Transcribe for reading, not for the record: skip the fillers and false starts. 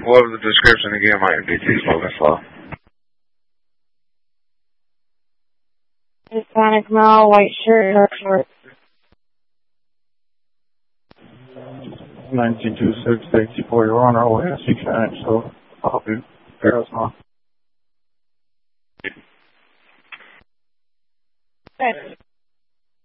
What was the description again? Might be too slow. Hispanic male, white shirt, dark shorts. 92684, Your Honor, I'll ask you can, so I'll be there as well. Okay.